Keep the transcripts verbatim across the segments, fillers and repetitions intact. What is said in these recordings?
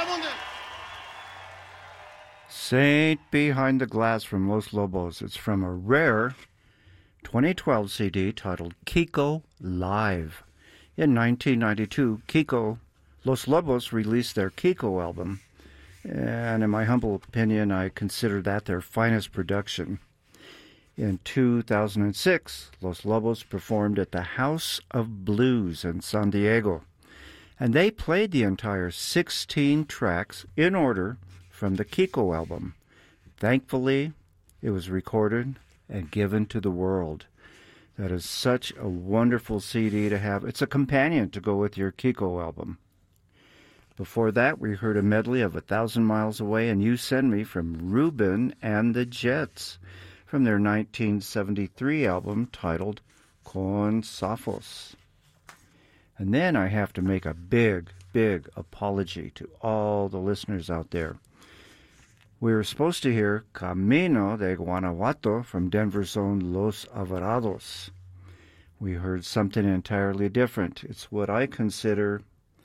Saint Behind the Glass from Los Lobos. It's from a rare twenty twelve C D titled Kiko Live. In nineteen ninety-two, Kiko, Los Lobos released their Kiko album, and in my humble opinion, I consider that their finest production. In two thousand six, Los Lobos performed at the House of Blues in San Diego, and they played the entire sixteen tracks in order from the Kiko album. Thankfully, it was recorded and given to the world. That is such a wonderful C D to have. It's a companion to go with your Kiko album. Before that, we heard a medley of A Thousand Miles Away and You Send Me from Reuben and the Jets from their nineteen seventy-three album titled Con Safos. And then I have to make a big, big apology to all the listeners out there. We were supposed to hear Camino de Guanajuato from Denver's own Los Alvarados. We heard something entirely different. It's what I consider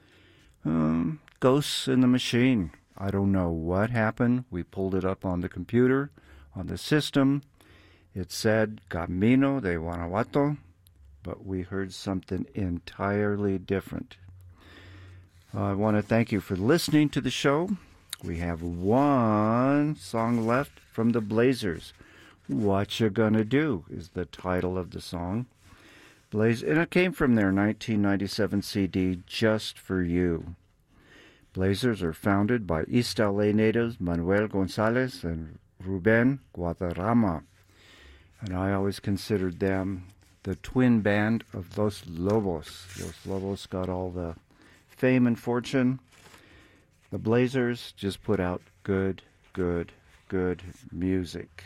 um, ghosts in the machine. I don't know what happened. We pulled it up on the computer, on the system. It said Camino de Guanajuato, but we heard something entirely different. Uh, I want to thank you for listening to the show. We have one song left from the Blazers. What You Gonna Do is the title of the song. Blaze, and it came from their nineteen ninety-seven C D, Just For You. Blazers are founded by East L A natives Manuel Gonzalez and Ruben Guadarrama. And I always considered them the twin band of Los Lobos. Los Lobos got all the fame and fortune. The Blazers just put out good, good, good music.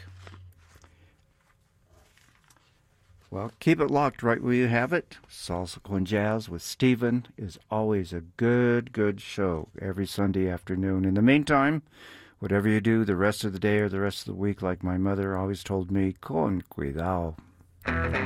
Well, keep it locked right where you have it. Salsa con Jazz with Steven is always a good, good show every Sunday afternoon. In the meantime, whatever you do the rest of the day or the rest of the week, like my mother always told me, con cuidado.